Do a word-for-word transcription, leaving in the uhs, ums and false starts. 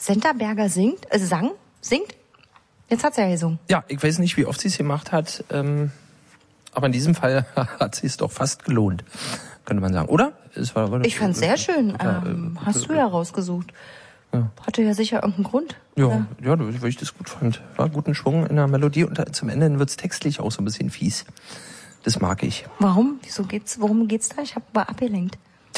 Senta Berger singt, äh, sang, singt? Jetzt hat sie ja gesungen. Ja, ich weiß nicht, wie oft sie es gemacht hat, ähm, aber in diesem Fall hat sie es doch fast gelohnt, könnte man sagen, oder? Es war, war ich fand es sehr schön. Ja, ähm, äh, hast du ja rausgesucht. Ja. Hatte ja sicher irgendeinen Grund. Ja, oder? ja, weil ich das gut fand. War guten Schwung in der Melodie und zum Ende wird's textlich auch so ein bisschen fies. Das mag ich. Warum? Wieso geht's? Worum geht's da? Ich hab war abgelenkt.